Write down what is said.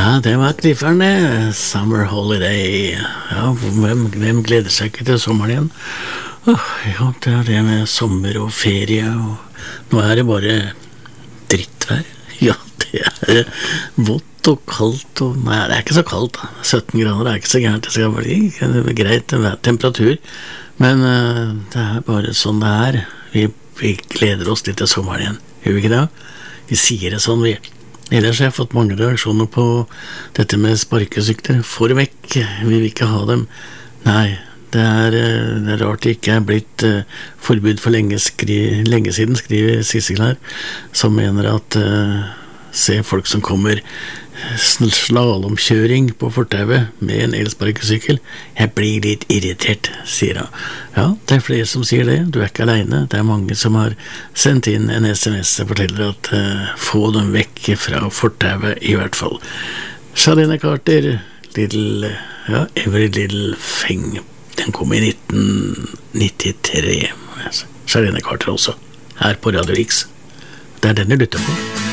Ja, det var Klifferne, Summer Holiday. Ja, hvem gleder seg ikke til sommeren igjen? Ja, det er det med sommer og ferie, og nå er det bare drittvær. Ja, det er vått og kaldt, og nei, det er ikke så kaldt da. 17 grader, det er ikke så gærent, det skal bli greit temperatur. Men det er bare sånn det er. Vi gleder oss litt til sommeren igjen, gjør vi ikke det? Vi sier det sånn, vi. Ellers har jeg fått mange reaksjoner på dette med sparkesykler. Få det vekk, vi vil ikke ha dem. Nei, det er rart det ikke er blitt forbud for lenge siden, skriver Sisseklar, som mener at se folk som kommer slalomkjøring på fortauet med en elsparkesykkel. Jeg blir litt irritert, sier han. Ja, det er flere som sier det. Du er ikke alene. Det er mange som har sendt inn en SMS og forteller at få dem vekk fra fortauet i hvert fall. Charlene Carter, Every Little Thing. Den kom i 1993. Charlene Carter også, her på Radio X. Det er den jeg lytter på.